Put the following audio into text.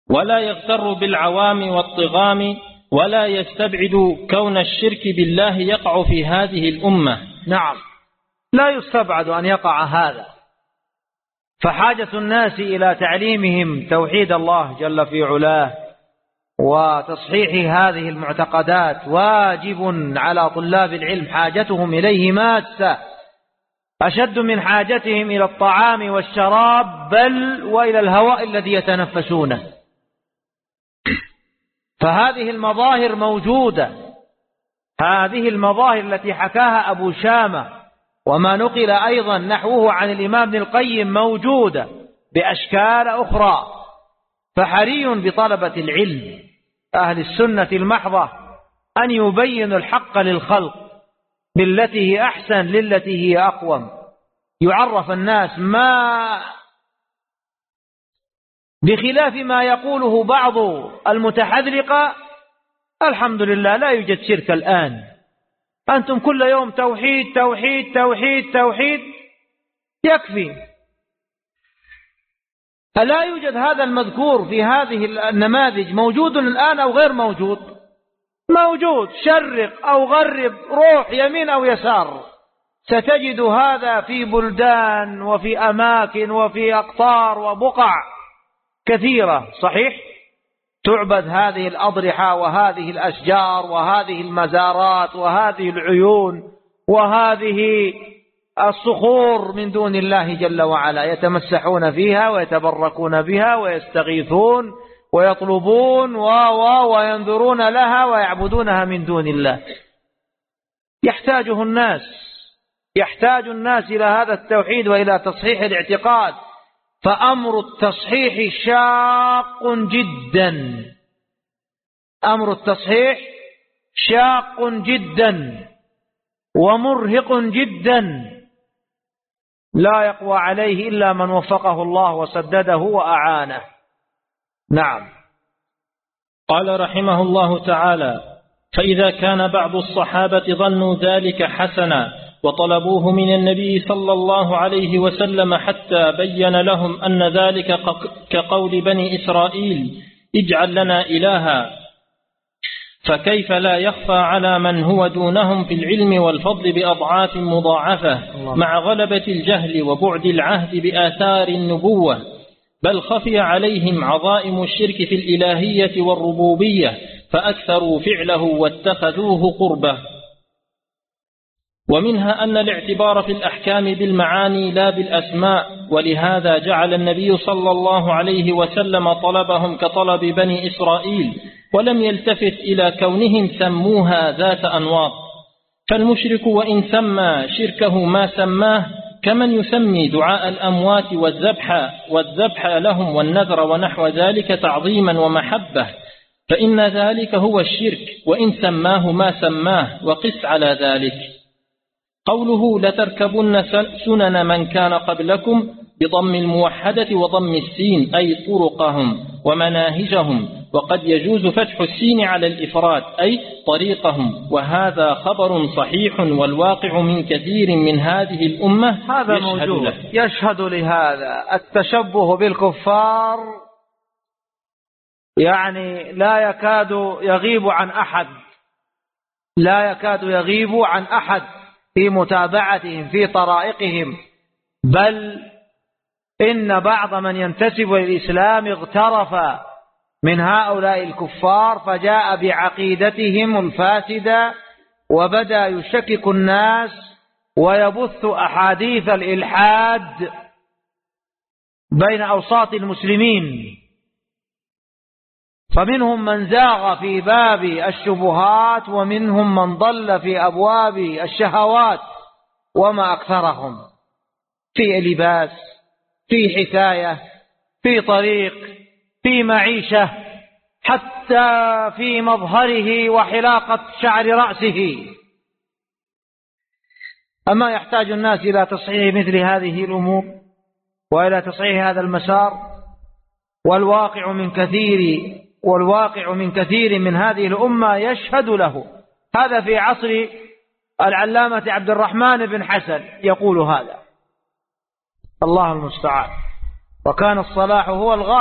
ولا يغتر بالعوام والطغام، ولا يستبعد كون الشرك بالله يقع في هذه الأمة. نعم، لا يستبعد أن يقع هذا، فحاجة الناس إلى تعليمهم توحيد الله جل في علاه وتصحيح هذه المعتقدات واجب على طلاب العلم، حاجتهم إليه ماسة أشد من حاجتهم إلى الطعام والشراب، بل وإلى الهواء الذي يتنفسونه. فهذه المظاهر موجودة، هذه المظاهر التي حكاها أبو شامة وما نقل أيضا نحوه عن الإمام ابن القيم موجودة بأشكال أخرى. فحري بطلبة العلم أهل السنة المحضة أن يبينوا الحق للخلق بالتي هي أحسن للتي هي أقوم، يعرف الناس ما بخلاف ما يقوله بعض المتحذرقة. الحمد لله لا يوجد شرك الآن، أنتم كل يوم توحيد توحيد توحيد توحيد يكفي. ألا يوجد هذا المذكور في هذه النماذج موجود الآن أو غير موجود؟ موجود، شرق أو غرب، روح يمين أو يسار، ستجد هذا في بلدان وفي أماكن وفي أقطار وبقع كثيرة. صحيح تعبد هذه الأضرحة وهذه الأشجار وهذه المزارات وهذه العيون وهذه الصخور من دون الله جل وعلا، يتمسحون فيها ويتبركون بها ويستغيثون ويطلبون وينذرون لها ويعبدونها من دون الله. يحتاج الناس إلى هذا التوحيد وإلى تصحيح الاعتقاد. فأمر التصحيح شاق جدا، أمر التصحيح شاق جدا ومرهق جدا، لا يقوى عليه إلا من وفقه الله وسدده وأعانه. نعم. قال رحمه الله تعالى: فإذا كان بعض الصحابة ظنوا ذلك حسنا وطلبوه من النبي صلى الله عليه وسلم حتى بين لهم أن ذلك كقول بني إسرائيل: اجعل لنا إلها، فكيف لا يخفى على من هو دونهم في العلم والفضل بأضعاف مضاعفة مع غلبة الجهل وبعد العهد بآثار النبوة، بل خفي عليهم عظائم الشرك في الإلهية والربوبية فأكثروا فعله واتخذوه قربه. ومنها أن الاعتبار في الأحكام بالمعاني لا بالأسماء، ولهذا جعل النبي صلى الله عليه وسلم طلبهم كطلب بني إسرائيل، ولم يلتفت إلى كونهم سموها ذات أنواط. فالمشرك وإن سمى شركه ما سماه كمن يسمي دعاء الأموات والذبح لهم والنذر ونحو ذلك تعظيما ومحبة، فإن ذلك هو الشرك وإن سماه ما سماه، وقس على ذلك. قوله: لتركبن سنن من كان قبلكم بضم الموحدة وضم السين، أي طرقهم ومناهجهم، وقد يجوز فتح السين على الإفراد أي طريقهم، وهذا خبر صحيح والواقع من كثير من هذه الأمة هذا موجود يشهد لهذا. التشبه بالكفار يعني لا يكاد يغيب عن أحد في متابعتهم في طرائقهم، بل إن بعض من ينتسب للإسلام اغترف من هؤلاء الكفار فجاء بعقيدتهم الفاسدة وبدأ يشكك الناس ويبث أحاديث الإلحاد بين أوساط المسلمين. فمنهم من زاغ في باب الشبهات ومنهم من ضل في أبواب الشهوات، وما أكثرهم في لباس، في حكاية، في طريق، في معيشة، حتى في مظهره وحلاقة شعر رأسه. أما يحتاج الناس إلى تصحيح مثل هذه الأمور وإلى تصحيح هذا المسار، والواقع من كثير من هذه الأمة يشهد له. هذا في عصر العلامة عبد الرحمن بن حسن يقول هذا، الله المستعان. وكان الصلاح هو الغالب.